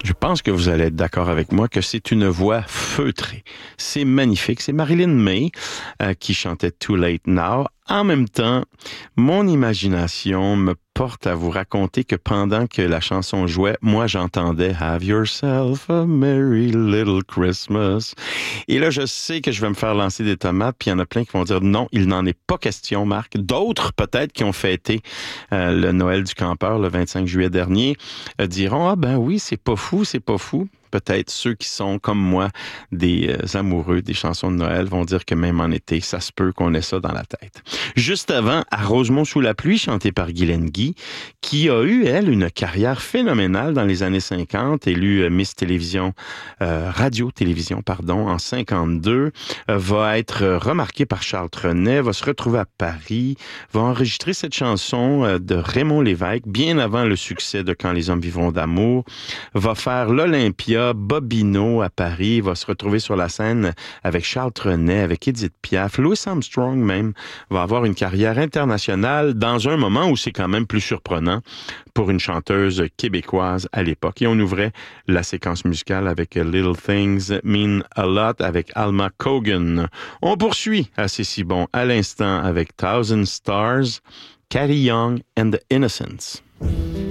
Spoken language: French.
Je pense que vous allez être d'accord avec moi que c'est une voix feutrée. C'est magnifique. C'est Marilyn May qui chantait Too Late Now. En même temps, mon imagination me porte à vous raconter que pendant que la chanson jouait, moi j'entendais Have yourself a merry little Christmas. Et là, je sais que je vais me faire lancer des tomates, puis il y en a plein qui vont dire non, il n'en est pas question, Marc. D'autres, peut-être, qui ont fêté le Noël du campeur le 25 juillet dernier, diront ah ben oui, c'est pas fou, c'est pas fou. Peut-être ceux qui sont, comme moi, des amoureux des chansons de Noël vont dire que même en été, ça se peut qu'on ait ça dans la tête. Juste avant, à Rosemont sous la pluie, chanté par Guylaine Guy, qui a eu, elle, une carrière phénoménale dans les années 50, élue Miss Télévision, Radio-Télévision, pardon, en 52, va être remarquée par Charles Trenet, va se retrouver à Paris, va enregistrer cette chanson de Raymond Lévesque, bien avant le succès de Quand les hommes vivront d'amour, va faire l'Olympia, Bobino à Paris, va se retrouver sur la scène avec Charles Trenet, avec Édith Piaf, Louis Armstrong même, va avoir une carrière internationale dans un moment où c'est quand même plus surprenant pour une chanteuse québécoise à l'époque. Et on ouvrait la séquence musicale avec Little Things Mean a Lot avec Alma Cogan. On poursuit à C'est si bon à l'instant avec Thousand Stars, Carrie Young and the Innocents.